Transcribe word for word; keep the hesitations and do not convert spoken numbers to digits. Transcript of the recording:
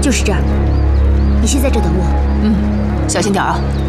就是这儿。你先在这等我。 嗯，小心点啊。